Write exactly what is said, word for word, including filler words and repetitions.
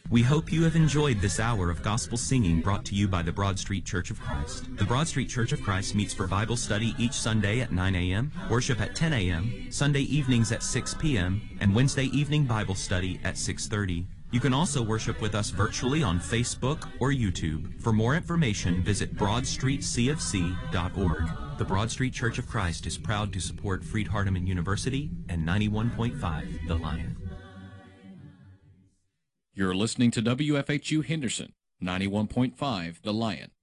We hope you have enjoyed this hour of gospel singing brought to you by the Broad Street Church of Christ. The Broad Street Church of Christ meets for Bible study each Sunday at nine a m, worship at ten a m, Sunday evenings at six p m, and Wednesday evening Bible study at six thirty. You can also worship with us virtually on Facebook or YouTube. For more information, visit broad street c f c dot org. The Broad Street Church of Christ is proud to support Freed-Hardeman University and ninety-one point five The Lion. You're listening to W F H U Henderson, ninety-one point five The Lion.